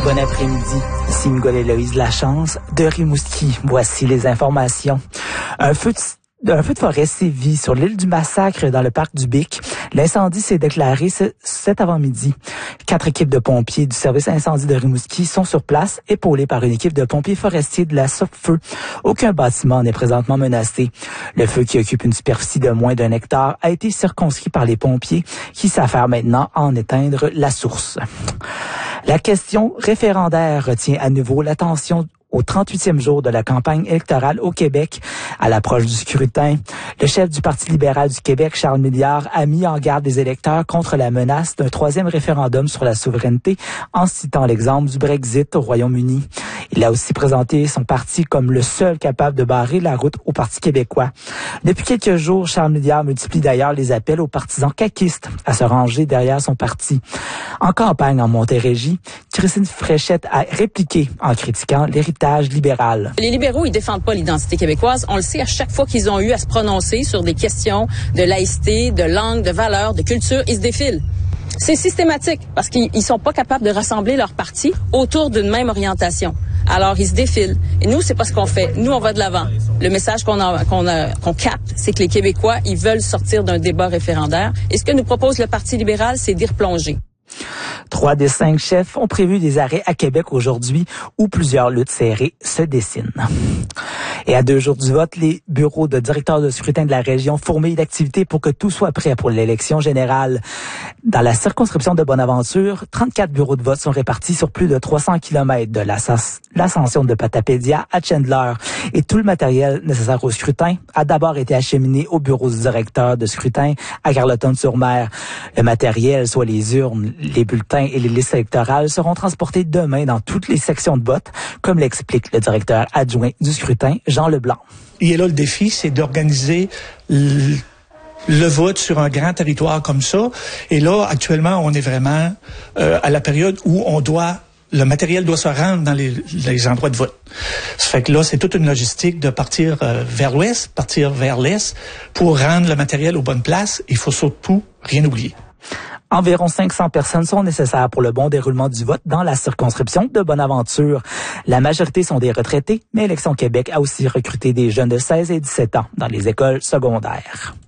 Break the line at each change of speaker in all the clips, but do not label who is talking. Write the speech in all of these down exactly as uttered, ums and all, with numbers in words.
Bon après-midi, ici Mgol Héloïse Lachance de Rimouski. Voici les informations. Un feu de Un feu de forêt sévit sur l'île du Massacre dans le parc du Bic. L'incendie s'est déclaré ce, cet avant-midi. Quatre équipes de pompiers du service incendie de Rimouski sont sur place, épaulées par une équipe de pompiers forestiers de la Sopfeu. Aucun bâtiment n'est présentement menacé. Le feu, qui occupe une superficie de moins d'un hectare, a été circonscrit par les pompiers qui s'affairent maintenant à en éteindre la source. La question référendaire retient à nouveau l'attention au trente-huitième jour de la campagne électorale au Québec. À l'approche du scrutin, le chef du Parti libéral du Québec, Charles Milliard, a mis en garde les électeurs contre la menace d'un troisième référendum sur la souveraineté en citant l'exemple du Brexit au Royaume-Uni. Il a aussi présenté son parti comme le seul capable de barrer la route au Parti québécois. Depuis quelques jours, Charles Milliard multiplie d'ailleurs les appels aux partisans caquistes à se ranger derrière son parti. En campagne en Montérégie, Christine Fréchette a répliqué en critiquant l'héritage libéral.
Les libéraux, ils défendent pas l'identité québécoise. On le sait, à chaque fois qu'ils ont eu à se prononcer sur des questions de laïcité, de langue, de valeurs, de culture, ils se défilent. C'est systématique parce qu'ils ils sont pas capables de rassembler leur parti autour d'une même orientation. Alors, ils se défilent. Et nous, c'est pas ce qu'on fait. Nous, on va de l'avant. Le message qu'on a, qu'on a, qu'on capte, c'est que les Québécois, ils veulent sortir d'un débat référendaire. Et ce que nous propose le Parti libéral, c'est d'y replonger.
Trois des cinq chefs ont prévu des arrêts à Québec aujourd'hui où plusieurs luttes serrées se dessinent. Et à deux jours du vote, les bureaux de directeurs de scrutin de la région fourmillent d'activités pour que tout soit prêt pour l'élection générale. Dans la circonscription de Bonaventure, trente-quatre bureaux de vote sont répartis sur plus de trois cents kilomètres de l'ascension de Patapédia à Chandler. Et tout le matériel nécessaire au scrutin a d'abord été acheminé au bureau du directeur de scrutin à Carleton-sur-Mer. Le matériel, soit les urnes, les bulletins et les listes électorales, seront transportés demain dans toutes les sections de vote, comme l'explique le directeur adjoint du scrutin, Jean Leblanc.
Et là, le défi, c'est d'organiser le, le vote sur un grand territoire comme ça. Et là, actuellement, on est vraiment euh, à la période où on doit, le matériel doit se rendre dans les, les endroits de vote. Ça fait que là, c'est toute une logistique de partir euh, vers l'ouest, partir vers l'est, pour rendre le matériel aux bonnes places. Il faut surtout rien oublier.
Environ cinq cents personnes sont nécessaires pour le bon déroulement du vote dans la circonscription de Bonaventure. La majorité sont des retraités, mais Élections Québec a aussi recruté des jeunes de seize et dix-sept ans dans les écoles secondaires.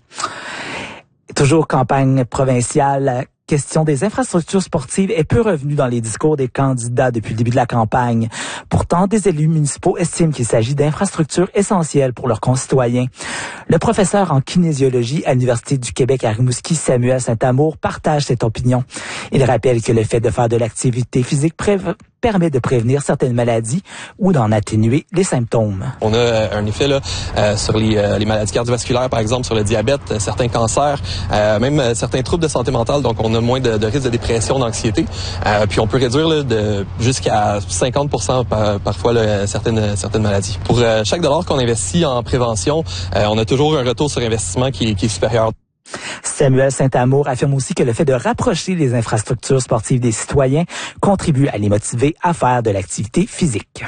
Toujours campagne provinciale, la question des infrastructures sportives est peu revenue dans les discours des candidats depuis le début de la campagne. Pourtant, des élus municipaux estiment qu'il s'agit d'infrastructures essentielles pour leurs concitoyens. Le professeur en kinésiologie à l'Université du Québec à Rimouski, Samuel Saint-Amour, partage cette opinion. Il rappelle que le fait de faire de l'activité physique prév- permet de prévenir certaines maladies ou d'en atténuer les symptômes.
On a un effet là euh, sur les, euh, les maladies cardiovasculaires, par exemple, sur le diabète, euh, certains cancers, euh, même euh, certains troubles de santé mentale. Donc, on a moins de, de risques de dépression, d'anxiété. Euh, puis, on peut réduire là, de jusqu'à cinquante pour cent par, parfois là, certaines certaines maladies. Pour euh, chaque dollar qu'on investit en prévention, euh, on a toujours un retour sur investissement qui, qui est supérieur.
Samuel Saint-Amour affirme aussi que le fait de rapprocher les infrastructures sportives des citoyens contribue à les motiver à faire de l'activité physique.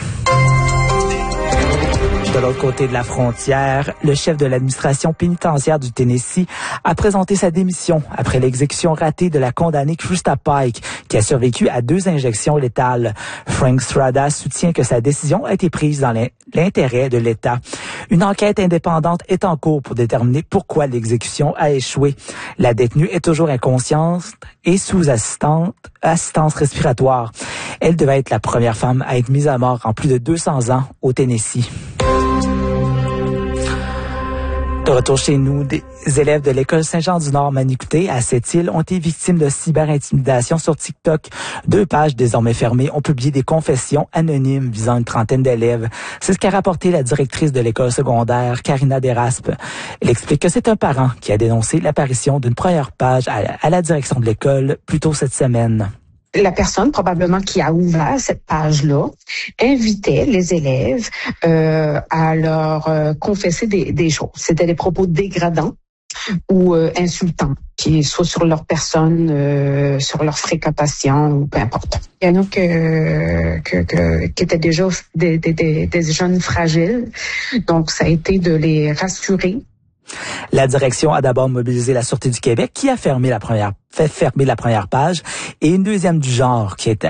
De l'autre côté de la frontière, le chef de l'administration pénitentiaire du Tennessee a présenté sa démission après l'exécution ratée de la condamnée Krista Pike, qui a survécu à deux injections létales. Frank Strada soutient que sa décision a été prise dans l'intérêt de l'État. Une enquête indépendante est en cours pour déterminer pourquoi l'exécution a échoué. La détenue est toujours inconsciente et sous assistante, assistance respiratoire. Elle devait être la première femme à être mise à mort en plus de deux cents ans au Tennessee. De retour chez nous, des élèves de l'école Saint-Jean-du-Nord Manicouté à Sept-Îles ont été victimes de cyberintimidation sur TikTok. Deux pages désormais fermées ont publié des confessions anonymes visant une trentaine d'élèves. C'est ce qu'a rapporté la directrice de l'école secondaire, Karina Deraspes. Elle explique que c'est un parent qui a dénoncé l'apparition d'une première page à, à la direction de l'école plus tôt cette semaine.
La personne probablement qui a ouvert cette page-là invitait les élèves euh, à leur euh, confesser des, des choses. C'était des propos dégradants ou euh, insultants, qui soit sur leur personne, euh, sur leur fréquentation ou peu importe. Il y en a que, que, que qui étaient déjà des, des, des, des jeunes fragiles, donc ça a été de les rassurer.
La direction a d'abord mobilisé la Sûreté du Québec qui a fermé la première, fait fermer la première page et une deuxième du genre qui est